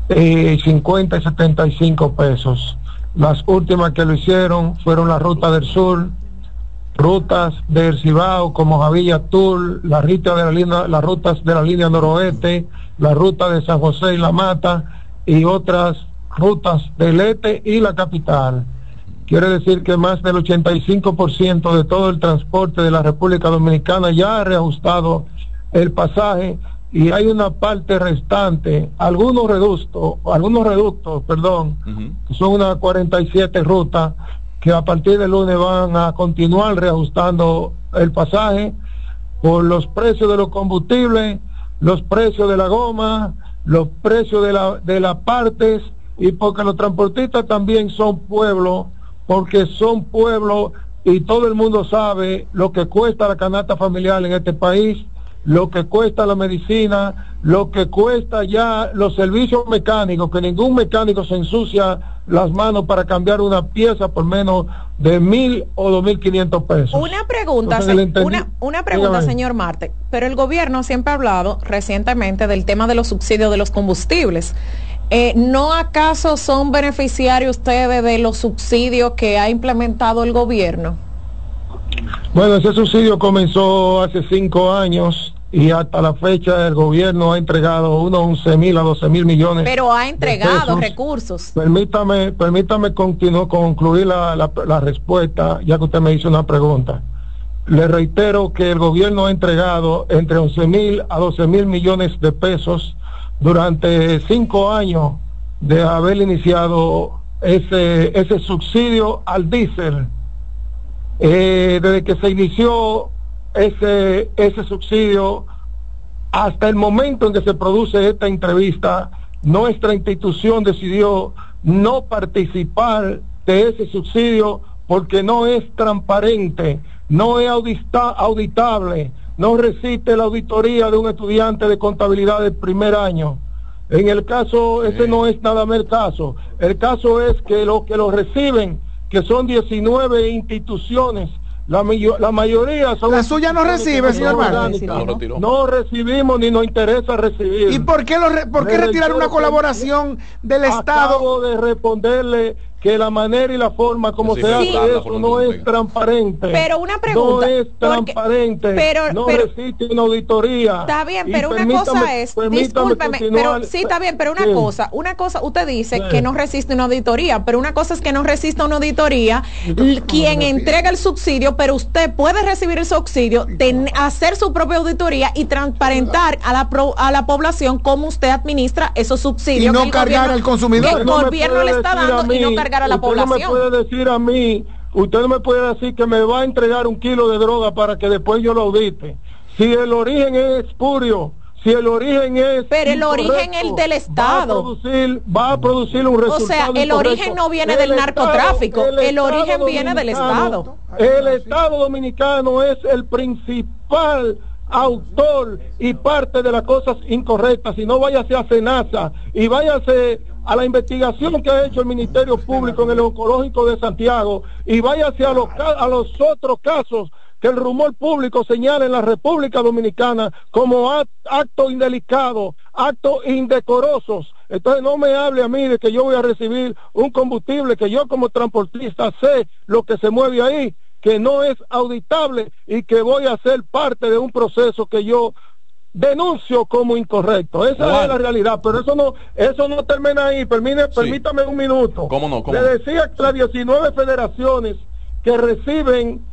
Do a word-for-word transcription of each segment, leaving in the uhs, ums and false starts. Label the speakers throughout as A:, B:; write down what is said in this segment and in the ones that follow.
A: eh, cincuenta y setenta y cinco pesos. Las últimas que lo hicieron fueron las rutas del sur, rutas del Cibao como Javilla Tul, la ruta de la línea, las rutas de la línea noroeste, la ruta de San José y La Mata y otras rutas del este y la capital. Quiere decir que más del ochenta y cinco por ciento de todo el transporte de la República Dominicana ya ha reajustado el pasaje, y hay una parte restante, algunos reductos, algunos reductos, perdón, uh-huh. que son unas cuarenta y siete rutas que a partir del lunes van a continuar reajustando el pasaje por los precios de los combustibles, los precios de la goma, los precios de la de las partes, y porque los transportistas también son pueblos, porque son pueblos y todo el mundo sabe lo que cuesta la canasta familiar en este país, lo que cuesta la medicina, lo que cuesta ya los servicios mecánicos, que ningún mecánico se ensucia las manos para cambiar una pieza por menos de mil o dos mil quinientos pesos.
B: Una pregunta,
A: Entonces,
B: se, una, una pregunta, Dígame. señor Marte, pero el gobierno siempre ha hablado recientemente del tema de los subsidios de los combustibles. Eh, ¿No acaso son beneficiarios ustedes de los subsidios que ha implementado el gobierno?
A: Bueno, ese subsidio comenzó hace cinco años y hasta la fecha el gobierno ha entregado unos once mil a doce mil millones.
B: Pero ha entregado recursos.
A: Permítame, permítame continuar, concluir la, la, la respuesta, ya que usted me hizo una pregunta. Le reitero que el gobierno ha entregado entre once mil a doce mil millones de pesos durante cinco años de haber iniciado ese, ese subsidio al diésel. Eh, desde que se inició ese ese subsidio hasta el momento en que se produce esta entrevista, nuestra institución decidió no participar de ese subsidio porque no es transparente, no es audita, auditable, no resiste la auditoría de un estudiante de contabilidad del primer año. En el caso, ese no es nada más el caso. El caso es que los que lo reciben, que son diecinueve instituciones, la, la mayoría son...
C: ¿La suya no recibe, señor Marte?
A: No, no recibimos ni nos interesa recibir.
C: ¿Y por qué, lo re, por qué retirar una colaboración del Estado?
A: Acabo de responderle que la manera y la forma como sí, se hace sí. eso no es transparente.
B: Pero una pregunta.
A: No es transparente.
B: Porque, pero,
A: no
B: pero,
A: resiste una auditoría.
B: Está bien, pero una cosa es, discúlpeme, pero sí está bien, pero una sí. cosa, una cosa, usted dice sí. que no resiste una auditoría, pero una cosa es que no resiste una auditoría quien entrega el subsidio, pero usted puede recibir el subsidio, ten, hacer su propia auditoría y transparentar a la pro, a la población cómo usted administra esos subsidios.
C: Y no cargar al consumidor.
B: Que el
A: no
B: gobierno le está dando y no cargar a la
A: usted
B: población.
A: No me puede decir a mí, usted no me puede decir que me va a entregar un kilo de droga para que después yo lo audite. Si el origen es espurio, si el origen es
B: pero el origen es el del Estado.
A: Va a producir, va a producir un resultado.
B: O sea, el
A: incorrecto.
B: origen no viene
A: el
B: del
A: Estado,
B: narcotráfico, el,
A: el
B: origen viene del Estado.
A: El Estado dominicano es el principal autor y parte de las cosas incorrectas. Si no, váyase a Senasa y váyase a la investigación que ha hecho el Ministerio Público en el Oncológico de Santiago y váyase a los, a los otros casos que el rumor público señala en la República Dominicana como actos indelicados, actos indecorosos. Entonces no me hable a mí de que yo voy a recibir un combustible que yo como transportista sé lo que se mueve ahí, que no es auditable y que voy a ser parte de un proceso que yo denuncio como incorrecto. Esa wow. es la realidad, pero eso no eso no termina ahí. Permítame, sí. permítame un minuto.
D: ¿Cómo no? ¿Cómo?
A: Le decía que las diecinueve federaciones que reciben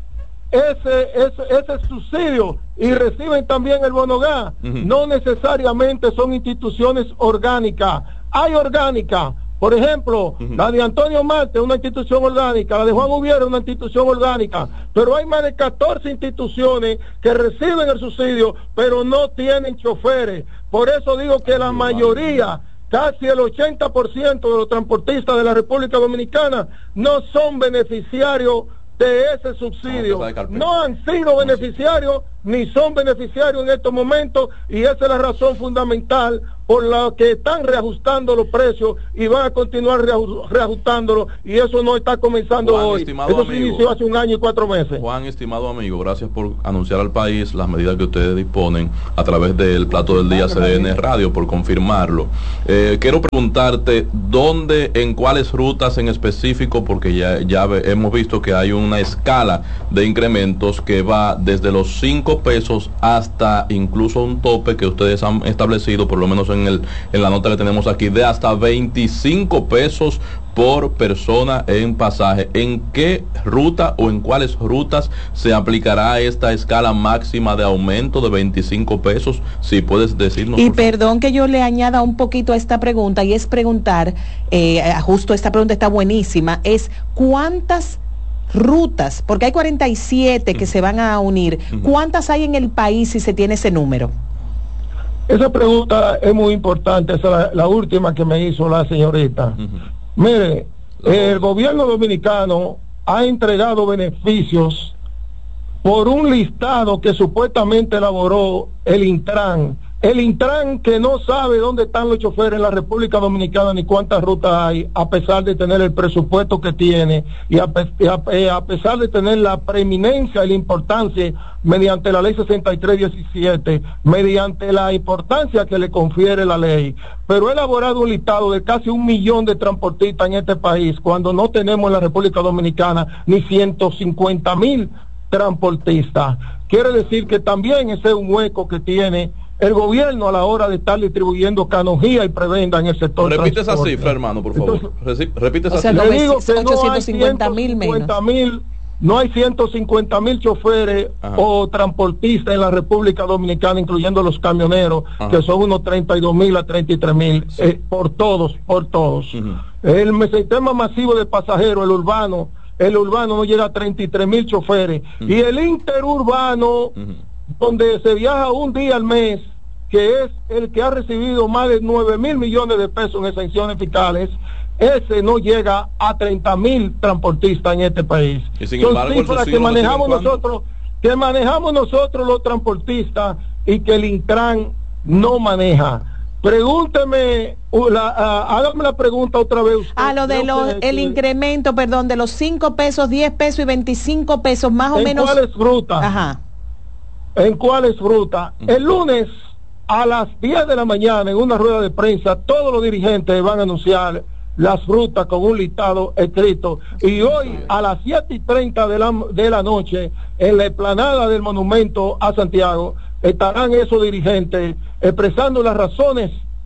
A: ese ese, ese subsidio y sí. reciben también el bonogá, uh-huh. no necesariamente son instituciones orgánicas. Hay orgánicas. Por ejemplo, uh-huh. la de Antonio Marte es una institución orgánica, la de Juan Ubiera es una institución orgánica, pero hay más de catorce instituciones que reciben el subsidio, pero no tienen choferes. Por eso digo que la mayoría, casi el ochenta por ciento de los transportistas de la República Dominicana no son beneficiarios de ese subsidio. No han sido beneficiarios ni son beneficiarios en estos momentos, y esa es la razón fundamental por la que están reajustando los precios y van a continuar reajustándolos, y eso no está comenzando
D: Juan,
A: hoy, eso se inició hace un año y cuatro meses.
D: Juan, estimado amigo, gracias por anunciar al país las medidas que ustedes disponen a través del plato del día C D N Radio, por confirmarlo. Eh, quiero preguntarte, ¿dónde, en cuáles rutas en específico? Porque ya, ya hemos visto que hay una escala de incrementos que va desde los cinco pesos hasta incluso un tope que ustedes han establecido, por lo menos en el en la nota que tenemos aquí, de hasta veinticinco pesos por persona en pasaje. ¿En qué ruta o en cuáles rutas se aplicará esta escala máxima de aumento de veinticinco pesos? Si puedes decirnos.
B: Y perdón que yo le añada un poquito a esta pregunta, y es preguntar, eh, justo esta pregunta está buenísima, es ¿cuántas rutas, porque hay cuarenta y siete que uh-huh. se van a unir, cuántas hay en el país si se tiene ese número?
A: Esa pregunta es muy importante, esa es la, la última que me hizo la señorita. Uh-huh. Mire, el gobierno dominicano ha entregado beneficios por un listado que supuestamente elaboró el Intran. El Intran, que no sabe dónde están los choferes en la República Dominicana ni cuántas rutas hay, a pesar de tener el presupuesto que tiene y a, y a, a pesar de tener la preeminencia y la importancia mediante la ley sesenta y tres diecisiete, mediante la importancia que le confiere la ley. Pero ha elaborado un listado de casi un millón de transportistas en este país, cuando no tenemos en la República Dominicana ni ciento cincuenta mil transportistas. Quiere decir que también ese es un hueco que tiene el gobierno a la hora de estar distribuyendo canonjía y prebenda en el sector.
D: Repite esa cifra, hermano, por favor. Entonces, repite esa
B: o sea,
D: cifra.
A: Le digo que
B: ochocientos cincuenta mil menos.
A: No hay ciento cincuenta mil choferes Ajá. o transportistas en la República Dominicana, incluyendo los camioneros, Ajá. que son unos treinta y dos mil a treinta y tres mil, sí. eh, por todos, por todos. Uh-huh. El sistema masivo de pasajeros, el urbano, el urbano no llega a treinta y tres mil choferes. Uh-huh. Y el interurbano, uh-huh. donde se viaja un día al mes, que es el que ha recibido más de nueve mil millones de pesos en exenciones fiscales, ese no llega a treinta mil transportistas en este país.
D: Y sin embargo,
A: son cifras que manejamos nosotros, que manejamos nosotros los transportistas y que el Intran no maneja. Pregúnteme, la, uh, hágame la pregunta otra vez. Usted,
B: a lo de los, el que, incremento, perdón, de los cinco pesos, diez pesos y veinticinco pesos, más o
A: ¿en
B: menos.
A: ¿En cuáles rutas?
B: Ajá.
A: ¿En cuáles rutas? Uh-huh. El lunes a las diez de la mañana, en una rueda de prensa, todos los dirigentes van a anunciar las rutas con un listado escrito, y hoy a las siete y treinta de la, de la noche, en la explanada del Monumento a Santiago, estarán esos dirigentes expresando las razones,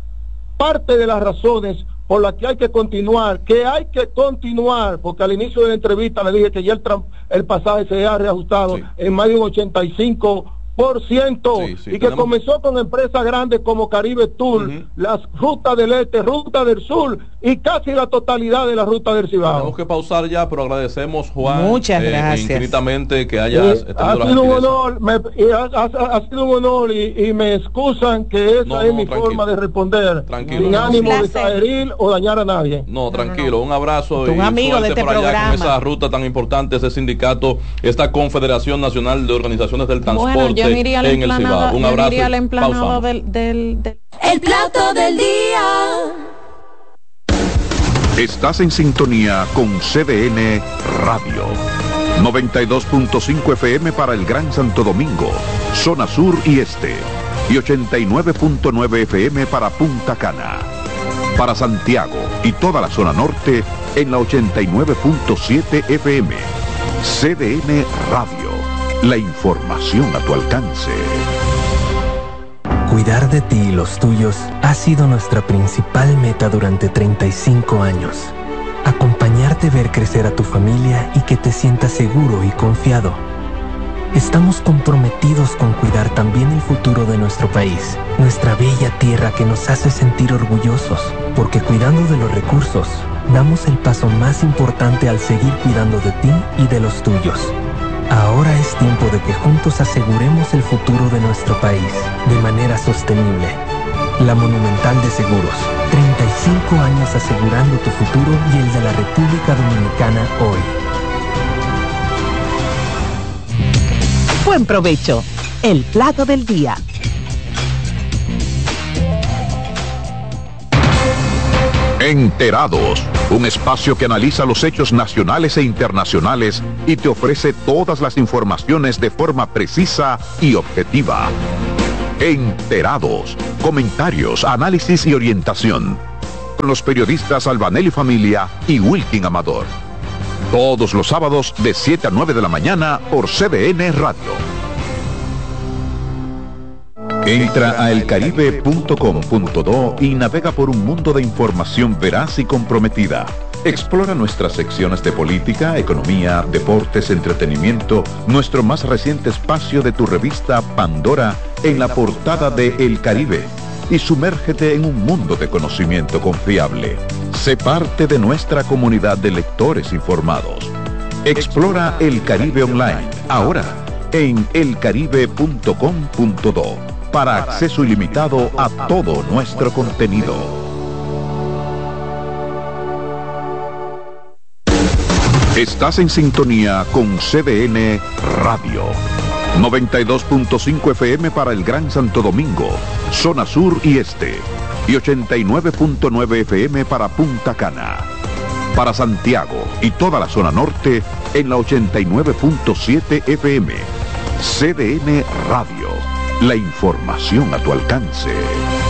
A: parte de las razones por las que hay que continuar, que hay que continuar, porque al inicio de la entrevista le dije que ya el, el pasaje se ha reajustado sí. en más de un ochenta y cinco por ciento, sí, sí, y que tenemos... comenzó con empresas grandes como Caribe Tour, uh-huh. las rutas del este, ruta del sur y casi la totalidad de la ruta del Cibao.
D: Tenemos que pausar ya, pero agradecemos, Juan,
B: muchas eh, gracias
D: infinitamente que hayas
A: eh, ha sido un honor, me, y ha, ha, ha sido un honor y, y me excusan que esa no, es no, mi tranquilo. forma de responder, tranquilo, sin no, ánimo de herir o dañar a nadie.
D: No, tranquilo, no, no. un abrazo
B: un
D: y
B: amigo de este
D: por
B: programa.
D: allá con esa ruta tan importante, ese sindicato, esta Confederación Nacional de Organizaciones del Transporte.
B: Bueno, yo me iría a la
D: en
B: emplanada,
D: el Un abrazo.
B: Yo me iría a la emplanada del, del, del...
E: El plato del día.
F: Estás en sintonía con C D N Radio. noventa y dos punto cinco F M para el Gran Santo Domingo, zona sur y este. Y ochenta y nueve punto nueve F M para Punta Cana. Para Santiago y toda la zona norte en la ochenta y nueve punto siete F M. C D N Radio. La información a tu alcance.
G: Cuidar de ti y los tuyos ha sido nuestra principal meta durante treinta y cinco años. Acompañarte, ver crecer a tu familia y que te sientas seguro y confiado. Estamos comprometidos con cuidar también el futuro de nuestro país, nuestra bella tierra que nos hace sentir orgullosos, porque cuidando de los recursos, damos el paso más importante al seguir cuidando de ti y de los tuyos. Ahora es tiempo de que juntos aseguremos el futuro de nuestro país de manera sostenible. La Monumental de Seguros, treinta y cinco años asegurando tu futuro y el de la República Dominicana hoy.
H: Buen provecho. el plato del día.
F: Enterados, un espacio que analiza los hechos nacionales e internacionales y te ofrece todas las informaciones de forma precisa y objetiva. Enterados, comentarios, análisis y orientación. Con los periodistas Albanelli Familia y Wilkin Amador. Todos los sábados de siete a nueve de la mañana por C D N Radio. Entra a el caribe punto com punto do y navega por un mundo de información veraz y comprometida. Explora nuestras secciones de política, economía, deportes, entretenimiento, nuestro más reciente espacio de tu revista Pandora en la portada de El Caribe y sumérgete en un mundo de conocimiento confiable. Sé parte de nuestra comunidad de lectores informados. Explora El Caribe Online, ahora en el caribe punto com punto do, para acceso ilimitado a todo nuestro contenido. Estás en sintonía con C D N Radio. noventa y dos punto cinco F M para el Gran Santo Domingo, zona sur y este. Y ochenta y nueve punto nueve F M para Punta Cana. Para Santiago y toda la zona norte en la ochenta y nueve punto siete F M. C D N Radio. La información a tu alcance.